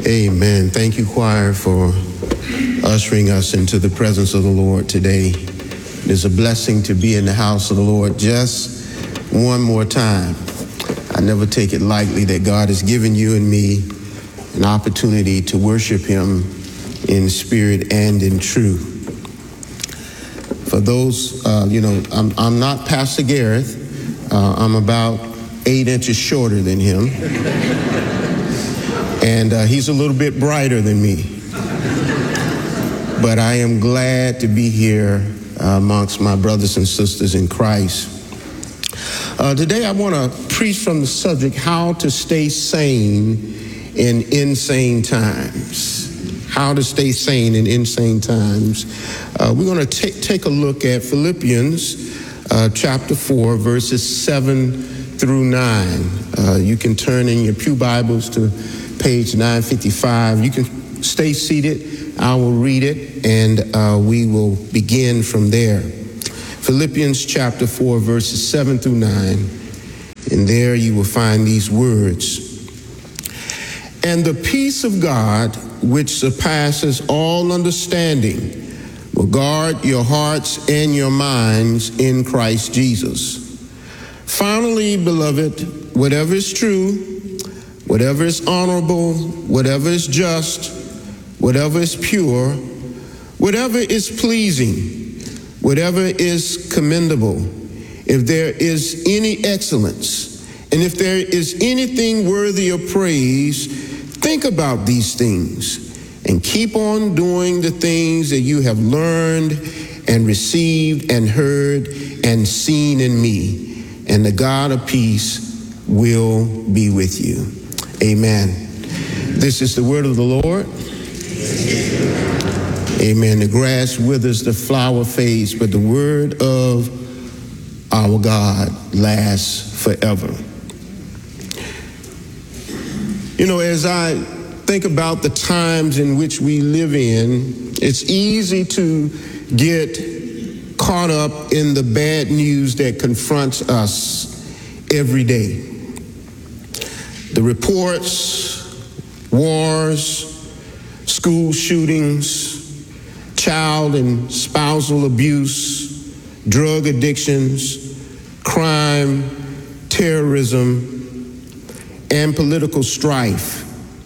Amen. Thank you, choir, for ushering us into the presence of the Lord today. It is a blessing to be in the house of the Lord just one more time. I never take it lightly that God has given you and me an opportunity to worship Him in spirit and in truth. For those, I'm not Pastor Gareth. I'm about 8 inches shorter than him. And he's a little bit brighter than me. But I am glad to be here amongst my brothers and sisters in Christ. Today I want to preach from the subject, how to stay sane in insane times. How to stay sane in insane times. We're going to take a look at Philippians chapter 4, verses 7 through 9. You can turn in your pew Bibles to page 955. You can stay seated. I will read it, and we will begin from there. Philippians chapter 4, verses 7 through 9. And there you will find these words. And the peace of God, which surpasses all understanding, will guard your hearts and your minds in Christ Jesus. Finally, beloved, whatever is true, whatever is honorable, whatever is just, whatever is pure, whatever is pleasing, whatever is commendable, if there is any excellence, and if there is anything worthy of praise, think about these things and keep on doing the things that you have learned and received and heard and seen in me, and the God of peace will be with you. Amen. This is the word of the Lord. Amen. The grass withers, the flower fades, but the word of our God lasts forever. You know, as I think about the times in which we live in, it's easy to get caught up in the bad news that confronts us every day. The reports, wars, school shootings, child and spousal abuse, drug addictions, crime, terrorism, and political strife.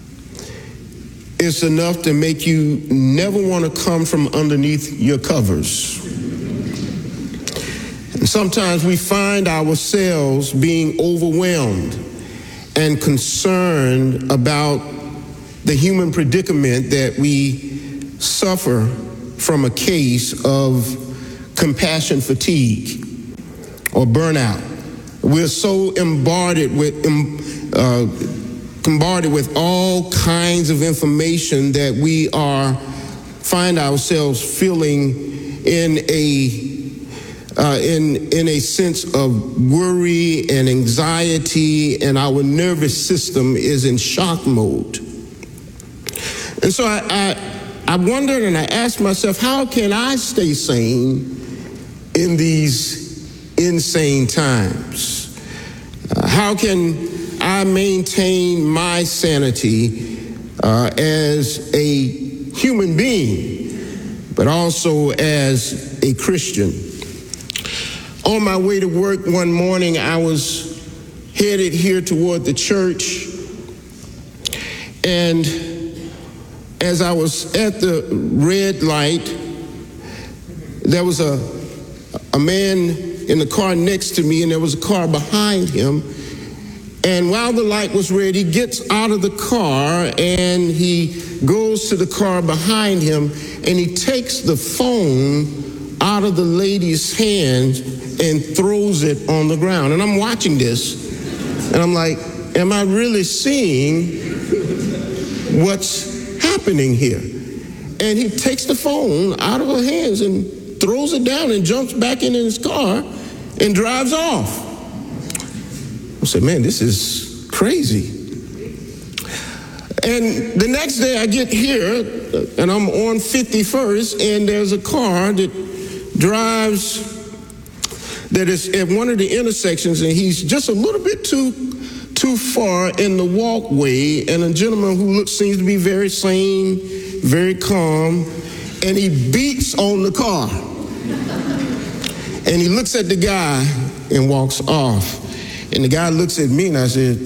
It's enough to make you never want to come from underneath your covers. And sometimes we find ourselves being overwhelmed and concerned about the human predicament that we suffer from a case of compassion fatigue or burnout. We're so bombarded with all kinds of information that we find ourselves feeling in a sense of worry and anxiety, and our nervous system is in shock mode. And so I wondered and I asked myself, how can I stay sane in these insane times? How can I maintain my sanity as a human being, but also as a Christian? On my way to work one morning, I was headed here toward the church, and as I was at the red light, there was a man in the car next to me, and there was a car behind him. And while the light was red, he gets out of the car and he goes to the car behind him, and he takes the phone out of the lady's hands and throws it on the ground. And I'm watching this, and I'm like, am I really seeing what's happening here? And he takes the phone out of her hands and throws it down and jumps back in his car and drives off. I said, man, this is crazy. And the next day I get here, and I'm on 51st, and there's a car that drives, that is at one of the intersections, and he's just a little bit too too far in the walkway, and a gentleman who seems to be very sane, very calm, and he beats on the car. And he looks at the guy and walks off. And the guy looks at me and I said,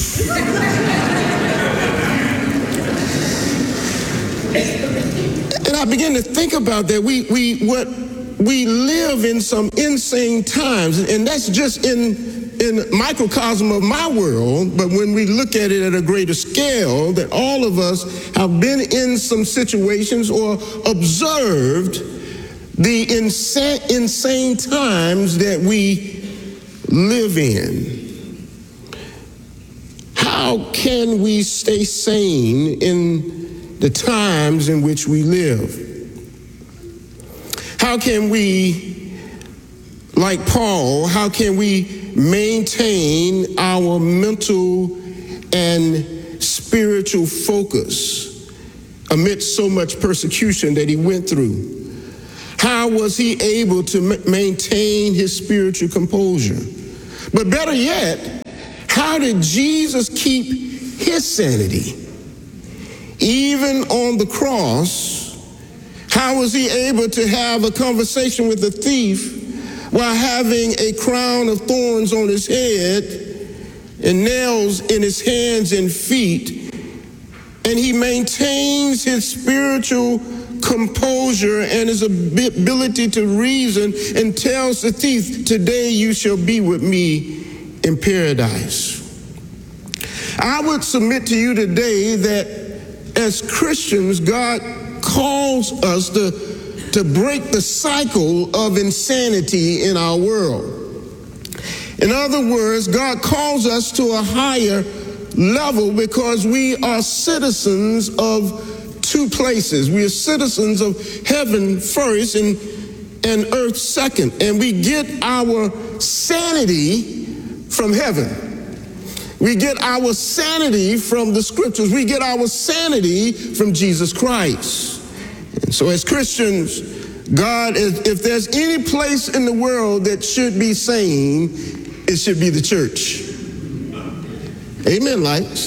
and I began to think about that. We live in some insane times, and that's just in microcosm of my world, but when we look at it at a greater scale, that all of us have been in some situations or observed the insane times that we live in. How can we stay sane in the times in which we live? How can we, like Paul, how can we maintain our mental and spiritual focus amidst so much persecution that he went through? How was he able to maintain his spiritual composure? But better yet, how did Jesus keep his sanity? Even on the cross, how was he able to have a conversation with the thief while having a crown of thorns on his head and nails in his hands and feet, and he maintains his spiritual composure and his ability to reason and tells the thief, today you shall be with me in paradise. I would submit to you today that as Christians, God calls us to break the cycle of insanity in our world. In other words, God calls us to a higher level because we are citizens of two places. We are citizens of heaven first and earth second. And we get our sanity from heaven. We get our sanity from the scriptures. We get our sanity from Jesus Christ. And so as Christians, God, if there's any place in the world that should be sane, it should be the church. Amen, lights.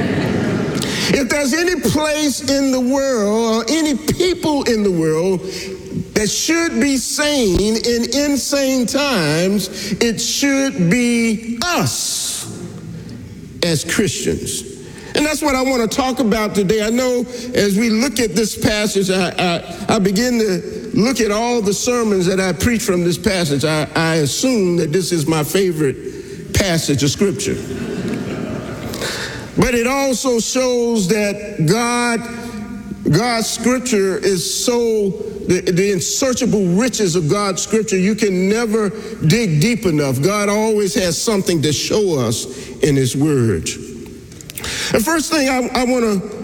If there's any place in the world or any people in the world that should be sane in insane times, it should be us as Christians. And that's what I want to talk about today. I know as we look at this passage, I begin to look at all the sermons that I preach from this passage. I assume that this is my favorite passage of Scripture. But it also shows that God's Scripture is so, the unsearchable riches of God's Scripture, you can never dig deep enough. God always has something to show us in His Word. The first thing I want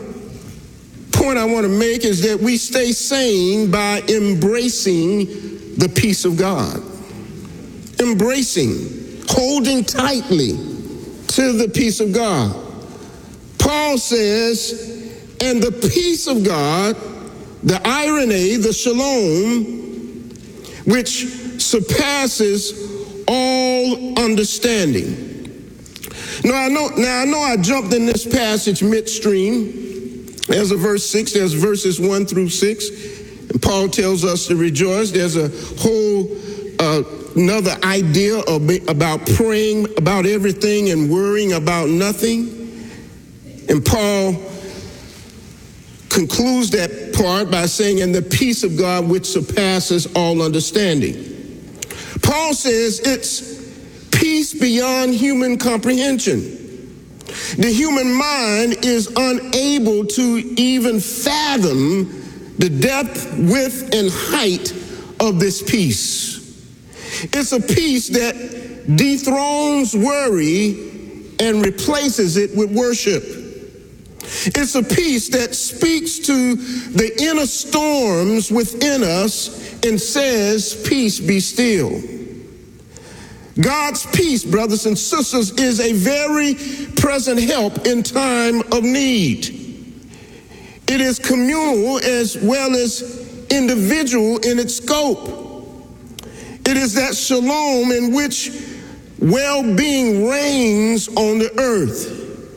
to make is that we stay sane by embracing the peace of God. Embracing, holding tightly to the peace of God. Paul says, and the peace of God, the irene, the shalom, which surpasses all understanding. Now I know I jumped in this passage midstream. There's a verse 6, there's verses 1 through 6. And Paul tells us to rejoice. There's a whole another idea about praying about everything and worrying about nothing. And Paul concludes that part by saying, and the peace of God which surpasses all understanding. Paul says it's peace beyond human comprehension. The human mind is unable to even fathom the depth, width, and height of this peace. It's a peace that dethrones worry and replaces it with worship. It's a peace that speaks to the inner storms within us and says, peace be still. God's peace, brothers and sisters, is a very present help in time of need. It is communal as well as individual in its scope. It is that shalom in which well-being reigns on the earth.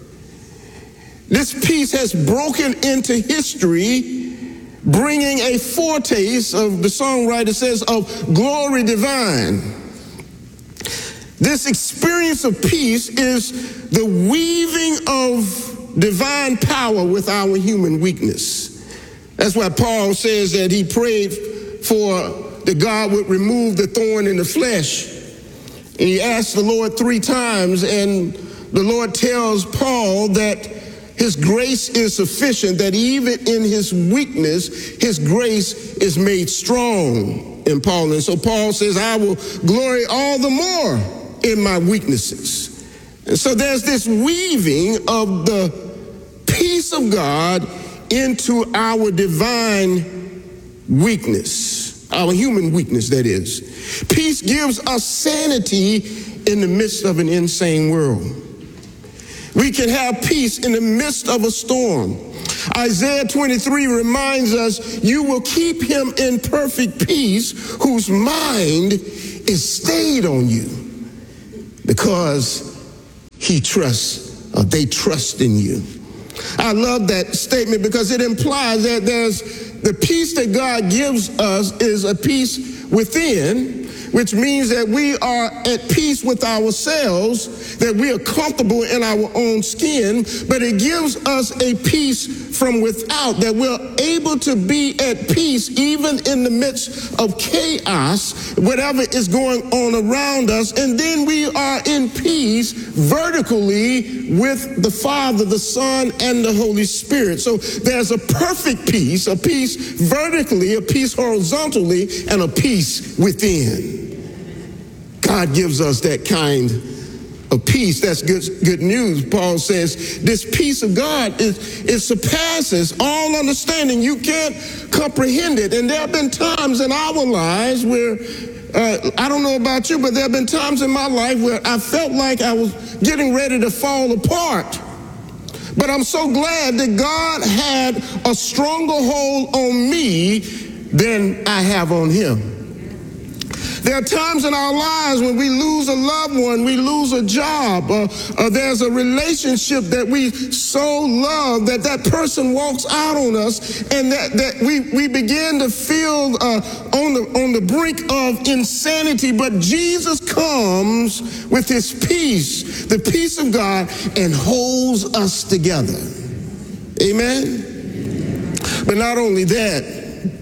This peace has broken into history, bringing a foretaste of, the songwriter says, of glory divine. This experience of peace is the weaving of divine power with our human weakness. That's why Paul says that he prayed for that God would remove the thorn in the flesh. And he asked the Lord 3 times, and the Lord tells Paul that his grace is sufficient, that even in his weakness, his grace is made strong in Paul. And so Paul says, I will glory all the more in my weaknesses. And so there's this weaving of the peace of God into our divine weakness, our human weakness, that is. Peace gives us sanity in the midst of an insane world. We can have peace in the midst of a storm. Isaiah 23 reminds us, you will keep him in perfect peace whose mind is stayed on you because they trust in you. I love that statement because it implies that there's the peace that God gives us is a peace within, which means that we are at peace with ourselves, that we are comfortable in our own skin, but it gives us a peace from without, that we're able to be at peace even in the midst of chaos, whatever is going on around us, and then we are in peace vertically with the Father, the Son, and the Holy Spirit. So there's a perfect peace, a peace vertically, a peace horizontally, and a peace within. God gives us that kind of peace. That's good news. Paul says this peace of God it surpasses all understanding. You can't comprehend it. And there have been times in our lives where, I don't know about you, but there have been times in my life where I felt like I was getting ready to fall apart. But I'm so glad that God had a stronger hold on me than I have on him. There are times in our lives when we lose a loved one, we lose a job, there's a relationship that we so love that person walks out on us, and that we begin to feel on the brink of insanity. But Jesus comes with his peace, the peace of God, and holds us together. Amen? But not only that,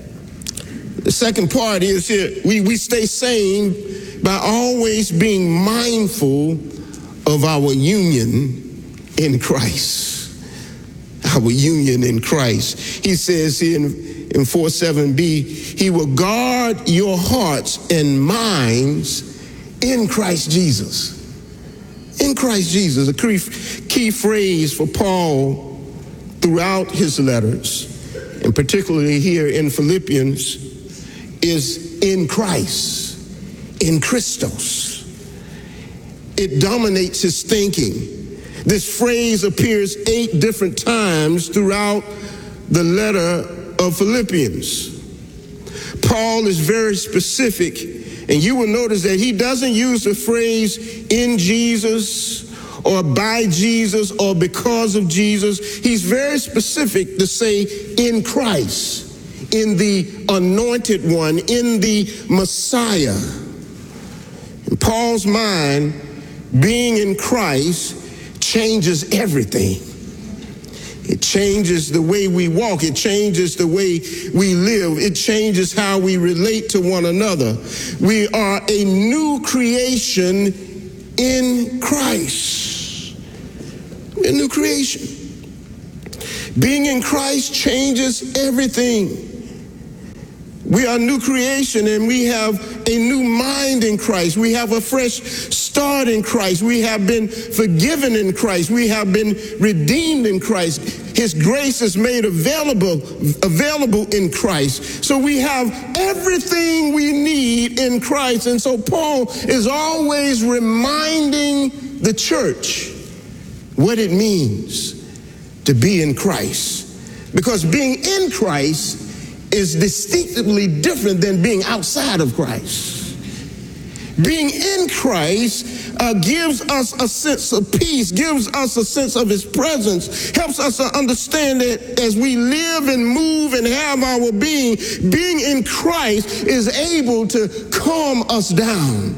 the second part is here, we stay sane by always being mindful of our union in Christ. Our union in Christ. He says here in 4:7b, he will guard your hearts and minds in Christ Jesus. In Christ Jesus, a key phrase for Paul throughout his letters, and particularly here in Philippians, is in Christ, in Christos. It dominates his thinking. This phrase appears 8 different times throughout the letter of Philippians. Paul is very specific, and you will notice that he doesn't use the phrase in Jesus or by Jesus or because of Jesus. He's very specific to say in Christ, in the anointed one, in the Messiah. In Paul's mind, being in Christ changes everything. It changes the way we walk. It changes the way we live. It changes how we relate to one another. We are a new creation in Christ. We're a new creation. Being in Christ changes everything. We are a new creation, and we have a new mind in Christ. We have a fresh start in Christ. We have been forgiven in Christ. We have been redeemed in Christ. His grace is made available in Christ. So we have everything we need in Christ. And so Paul is always reminding the church what it means to be in Christ. Because being in Christ is distinctively different than being outside of Christ. Being in Christ gives us a sense of peace, gives us a sense of his presence, helps us to understand that as we live and move and have our being in Christ is able to calm us down,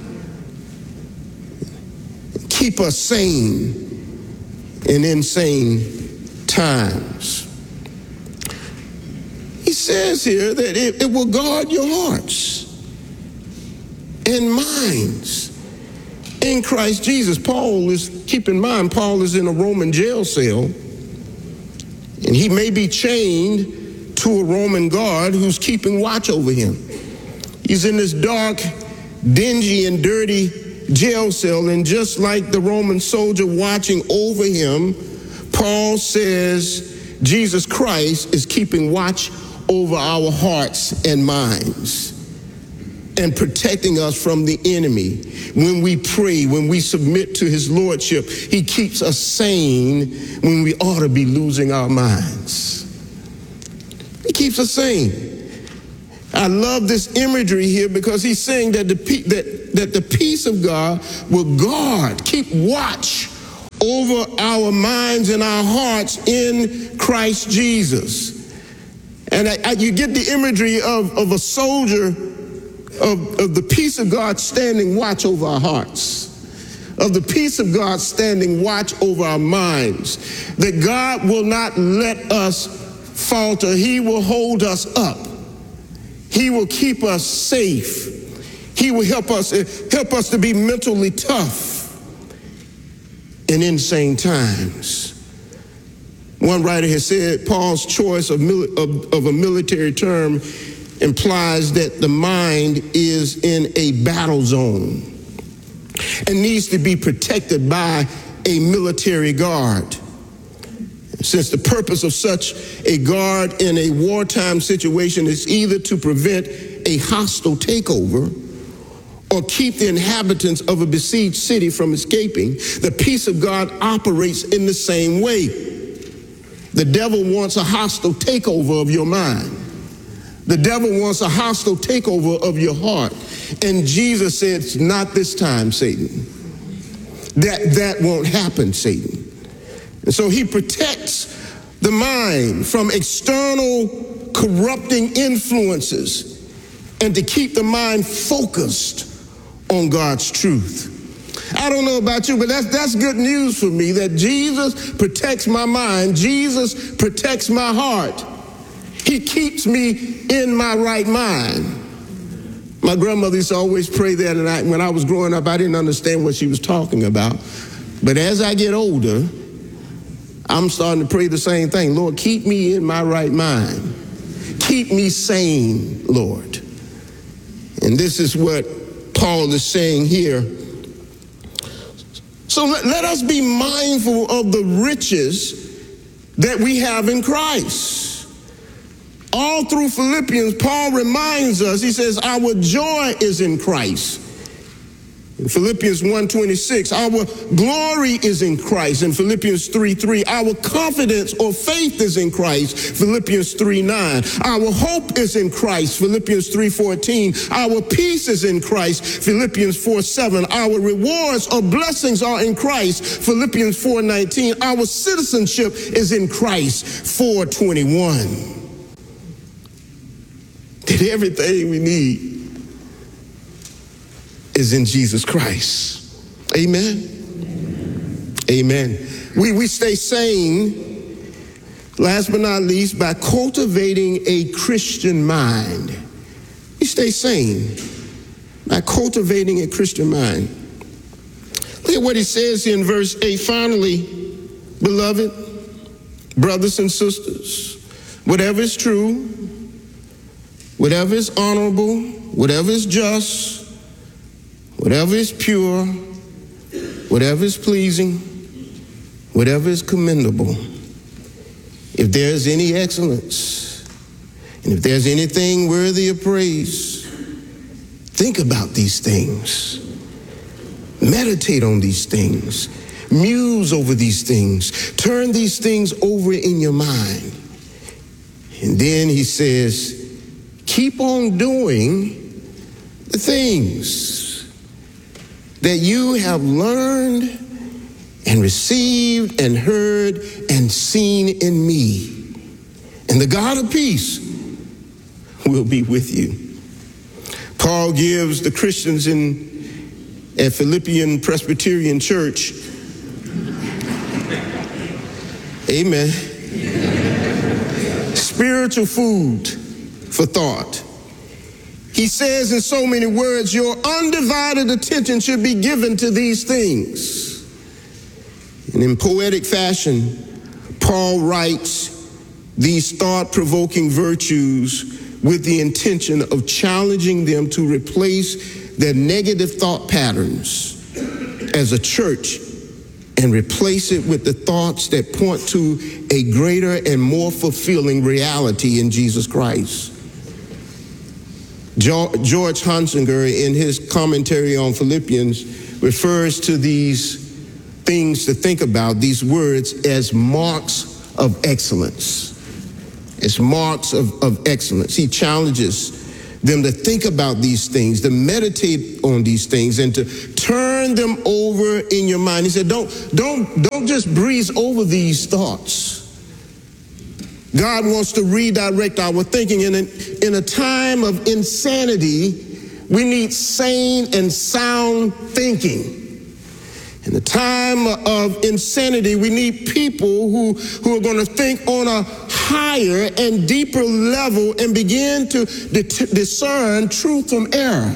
keep us sane in insane times. He says here that it will guard your hearts and minds in Christ Jesus. Keep in mind, Paul is in a Roman jail cell, and he may be chained to a Roman guard who's keeping watch over him. He's in this dark, dingy, and dirty jail cell, and just like the Roman soldier watching over him, Paul says Jesus Christ is keeping watch over our hearts and minds and protecting us from the enemy. When we pray, when we submit to his lordship, he keeps us sane when we ought to be losing our minds. He keeps us sane. I love this imagery here because he's saying that the peace of God will guard, keep watch over our minds and our hearts in Christ Jesus. And you get the imagery of a soldier, of the peace of God standing watch over our hearts, of the peace of God standing watch over our minds, that God will not let us falter. He will hold us up. He will keep us safe. He will help us to be mentally tough in insane times. One writer has said Paul's choice of a military term implies that the mind is in a battle zone and needs to be protected by a military guard. Since the purpose of such a guard in a wartime situation is either to prevent a hostile takeover or keep the inhabitants of a besieged city from escaping, the peace of God operates in the same way. The devil wants a hostile takeover of your mind. The devil wants a hostile takeover of your heart. And Jesus said, not this time, Satan. That won't happen, Satan. And so he protects the mind from external corrupting influences and to keep the mind focused on God's truth. I don't know about you, but that's good news for me, that Jesus protects my mind. Jesus protects my heart. He keeps me in my right mind. My grandmother used to always pray that, and when I was growing up, I didn't understand what she was talking about. But as I get older, I'm starting to pray the same thing. Lord, keep me in my right mind. Keep me sane, Lord. And this is what Paul is saying here. So let us be mindful of the riches that we have in Christ. All through Philippians, Paul reminds us, he says, our joy is in Christ. In Philippians 1:26, our glory is in Christ. In Philippians 3:3, our confidence or faith is in Christ. Philippians 3:9, our hope is in Christ. Philippians 3:14, our peace is in Christ. Philippians 4:7, our rewards or blessings are in Christ. Philippians 4:19, our citizenship is in Christ. 4:21. That everything we need is in Jesus Christ. Amen. Amen. We stay sane, last but not least, by cultivating a Christian mind. We stay sane by cultivating a Christian mind. Look at what he says here in verse 8. Finally, beloved, brothers and sisters, whatever is true, whatever is honorable, whatever is just, whatever is pure, whatever is pleasing, whatever is commendable, if there is any excellence, and if there's anything worthy of praise, think about these things. Meditate on these things. Muse over these things. Turn these things over in your mind. And then he says, keep on doing the things that you have learned and received and heard and seen in me. And the God of peace will be with you. Paul gives the Christians at Philippian Presbyterian Church, amen, spiritual food for thought. He says in so many words, your undivided attention should be given to these things. And in poetic fashion, Paul writes these thought-provoking virtues with the intention of challenging them to replace their negative thought patterns as a church and replace it with the thoughts that point to a greater and more fulfilling reality in Jesus Christ. George Hunsinger, in his commentary on Philippians, refers to these things to think about, these words, as marks of excellence. It's marks of excellence. He challenges them to think about these things, to meditate on these things, and to turn them over in your mind. He said, don't just breeze over these thoughts. God wants to redirect our thinking. In a time of insanity, we need sane and sound thinking. In a time of insanity, we need people who are going to think on a higher and deeper level and begin to discern truth from error.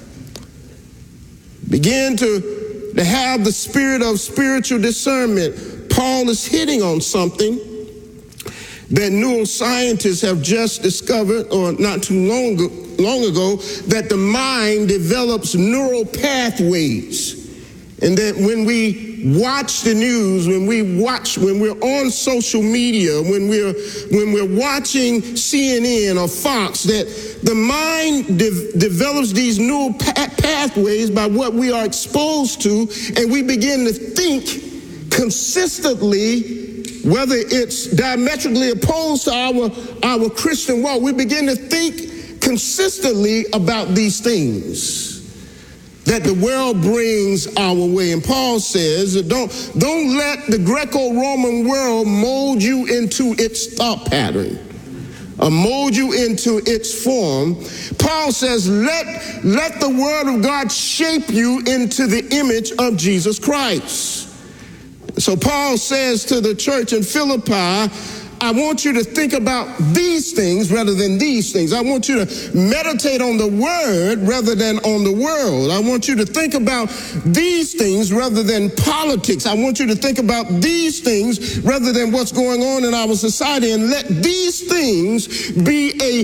Begin to have the spirit of spiritual discernment. Paul is hitting on something that neuroscientists have just discovered, or not too long ago, that the mind develops neural pathways. And that when we watch the news, when we're on social media, when we're watching CNN or Fox, that the mind develops these neural pathways by what we are exposed to, and we begin to think consistently, whether it's diametrically opposed to our Christian walk. We begin to think consistently about these things that the world brings our way. And Paul says, don't let the Greco-Roman world mold you into its thought pattern, or mold you into its form. Paul says, let the word of God shape you into the image of Jesus Christ. So Paul says to the church in Philippi, I want you to think about these things rather than these things. I want you to meditate on the word rather than on the world. I want you to think about these things rather than politics. I want you to think about these things rather than what's going on in our society, and let these things be a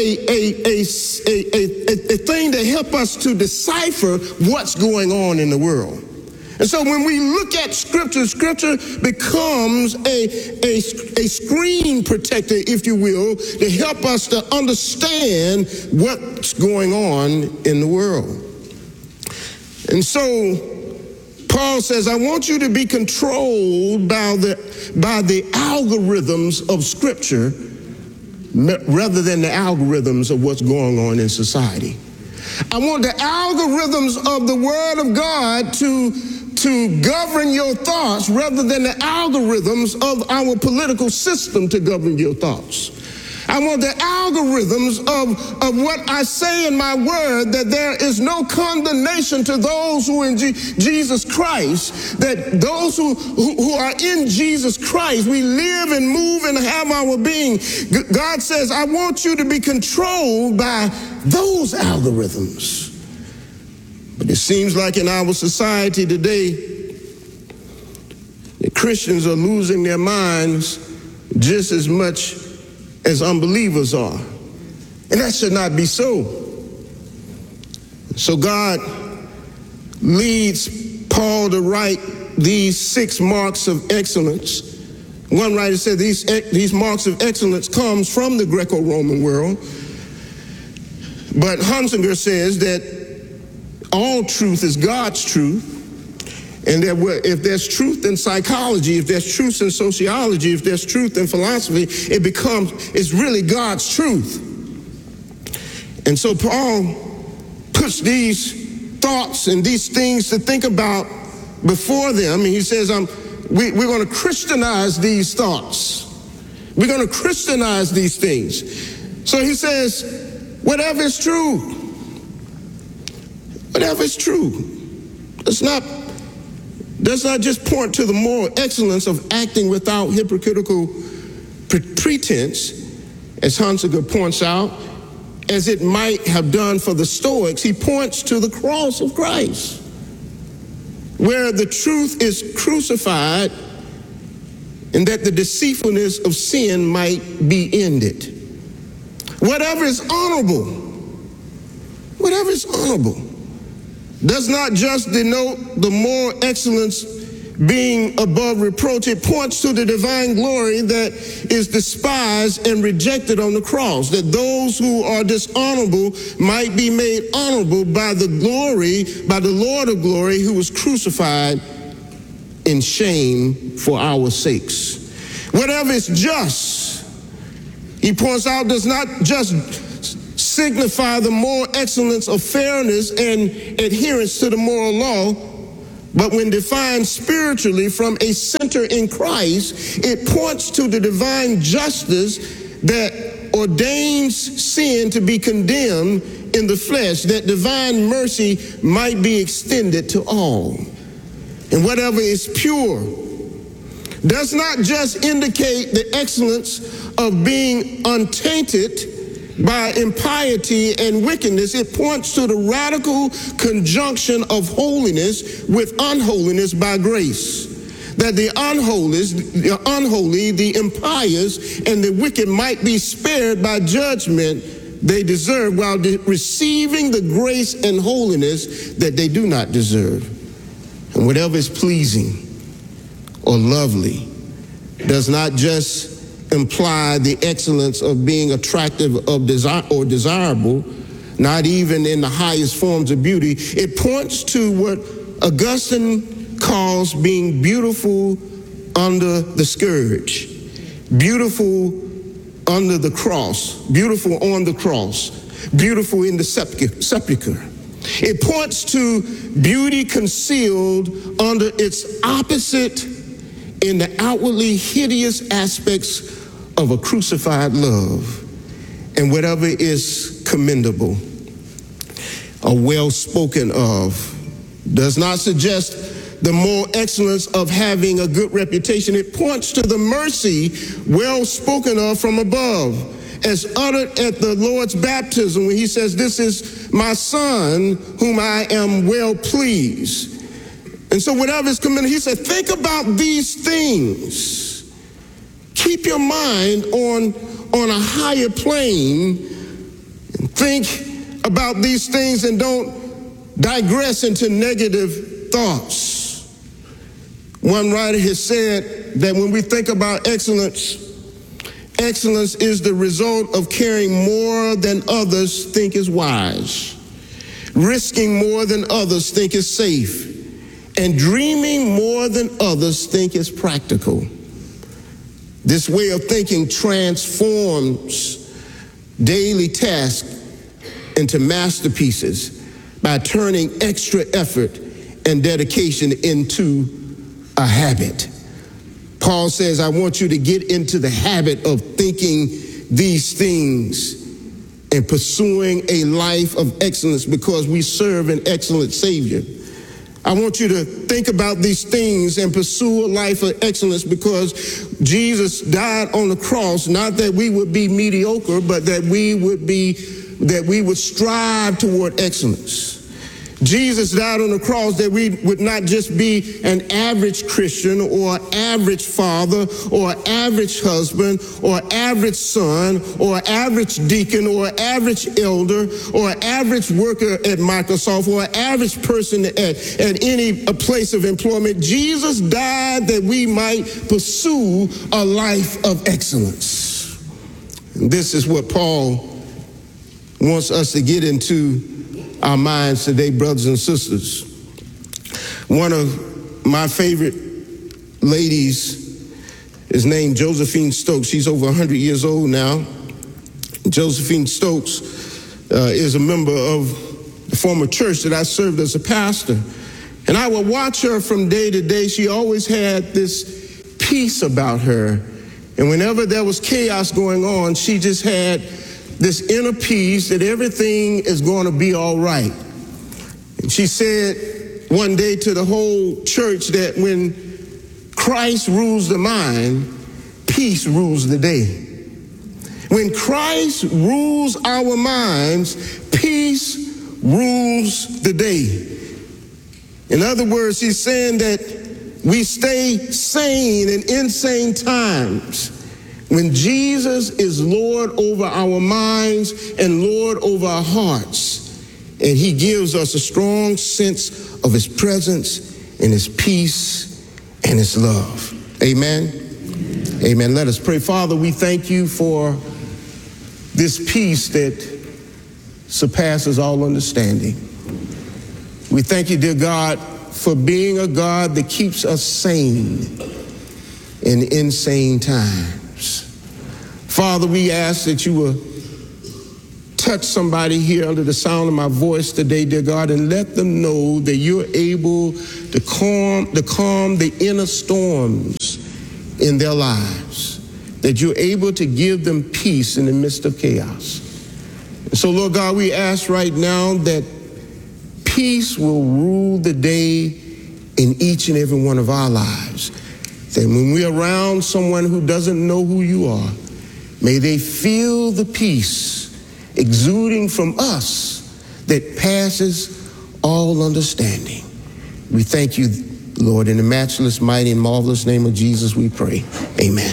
thing to help us to decipher what's going on in the world. And so when we look at Scripture becomes a screen protector, if you will, to help us to understand what's going on in the world. And so Paul says, I want you to be controlled by the algorithms of Scripture rather than the algorithms of what's going on in society. I want the algorithms of the Word of God to govern your thoughts rather than the algorithms of our political system to govern your thoughts. I want the algorithms of what I say in my word, that there is no condemnation to those who are in Jesus Christ, that those who are in Jesus Christ, we live and move and have our being. God says, I want you to be controlled by those algorithms. But it seems like in our society today, the Christians are losing their minds just as much as unbelievers are. And that should not be so. So God leads Paul to write these 6 marks of excellence. One writer said these marks of excellence comes from the Greco-Roman world. But Hunsinger says that all truth is God's truth, and that if there's truth in psychology, if there's truth in sociology, if there's truth in philosophy, it's really God's truth. And so Paul puts these thoughts and these things to think about before them. And he says, we're going to Christianize these thoughts. We're going to Christianize these things. So he says, whatever is true, whatever is true, does not just point to the moral excellence of acting without hypocritical pretense, as Hunsinger points out, as it might have done for the Stoics. He points to the cross of Christ, where the truth is crucified and that the deceitfulness of sin might be ended. Whatever is honorable does not just denote the moral excellence being above reproach. It points to the divine glory that is despised and rejected on the cross, that those who are dishonorable might be made honorable by the Lord of glory, who was crucified in shame for our sakes. Whatever is just, he points out, does not just signify the moral excellence of fairness and adherence to the moral law, but when defined spiritually from a center in Christ, it points to the divine justice that ordains sin to be condemned in the flesh, that divine mercy might be extended to all. And whatever is pure does not just indicate the excellence of being untainted by impiety and wickedness. It points to the radical conjunction of holiness with unholiness by grace, that the unholy, the impious, and the wicked might be spared by judgment they deserve, while receiving the grace and holiness that they do not deserve. And whatever is pleasing or lovely does not just imply the excellence of being attractive or desirable, not even in the highest forms of beauty. It points to what Augustine calls being beautiful under the scourge, beautiful under the cross, beautiful on the cross, beautiful in the sepulcher. It points to beauty concealed under its opposite in the outwardly hideous aspects of a crucified love. And whatever is commendable or well spoken of does not suggest the moral excellence of having a good reputation. It points to the mercy well spoken of from above, as uttered at the Lord's baptism when he says, "This is my son whom I am well pleased." And so whatever is commendable, he said, think about these things. Keep your mind on a higher plane. And think about these things and don't digress into negative thoughts. One writer has said that when we think about excellence, excellence is the result of caring more than others think is wise, risking more than others think is safe, and dreaming more than others think is practical. This way of thinking transforms daily tasks into masterpieces by turning extra effort and dedication into a habit. Paul says, I want you to get into the habit of thinking these things and pursuing a life of excellence, because we serve an excellent Savior. I want you to think about these things and pursue a life of excellence, because Jesus died on the cross, not that we would be mediocre, but that we would strive toward excellence. Jesus died on the cross that we would not just be an average Christian or average father or average husband or average son or average deacon or average elder or average worker at Microsoft or average person at any place of employment. Jesus died that we might pursue a life of excellence. And this is what Paul wants us to get into our minds today, brothers and sisters. One of my favorite ladies is named Josephine Stokes. She's over 100 years old now. Josephine Stokes is a member of the former church that I served as a pastor. And I would watch her from day to day. She always had this peace about her. And whenever there was chaos going on, she just had this inner peace that everything is going to be all right. And she said one day to the whole church that when Christ rules the mind, peace rules the day. When Christ rules our minds, peace rules the day. In other words, he's saying that we stay sane in insane times when Jesus is Lord over our minds and Lord over our hearts, and he gives us a strong sense of his presence and his peace and his love. Amen. Amen. Let us pray. Father, we thank you for this peace that surpasses all understanding. We thank you, dear God, for being a God that keeps us sane in insane times. Father, we ask that you will touch somebody here under the sound of my voice today, dear God, and let them know that you're able to calm the inner storms in their lives, that you're able to give them peace in the midst of chaos. And so, Lord God, we ask right now that peace will rule the day in each and every one of our lives. That when we're around someone who doesn't know who you are, may they feel the peace exuding from us that passes all understanding. We thank you, Lord, in the matchless, mighty, and marvelous name of Jesus we pray. Amen.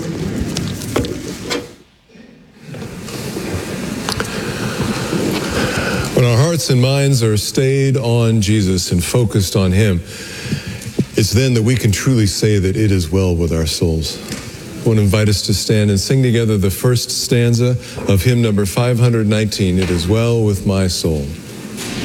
When our hearts and minds are stayed on Jesus and focused on him, it's then that we can truly say that it is well with our souls. I want to invite us to stand and sing together the first stanza of hymn number 519, It Is Well With My Soul.